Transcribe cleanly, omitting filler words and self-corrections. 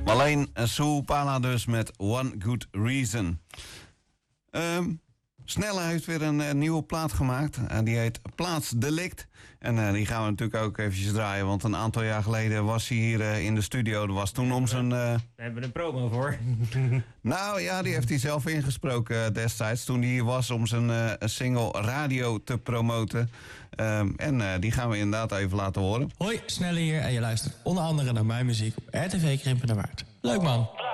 Alleen Soupala dus met One Good Reason. Snelle heeft weer een nieuwe plaat gemaakt. Die heet Plaatsdelict. En die gaan we natuurlijk ook eventjes draaien. Want een aantal jaar geleden was hij hier in de studio. Dat was toen om zijn... Daar hebben we een promo voor. Nou ja, die heeft hij zelf ingesproken destijds. Toen hij hier was om zijn single Radio te promoten. En die gaan we inderdaad even laten horen. Hoi, Snelle hier en je luistert onder andere naar mijn muziek op RTV Krimpen de Waard. Leuk man!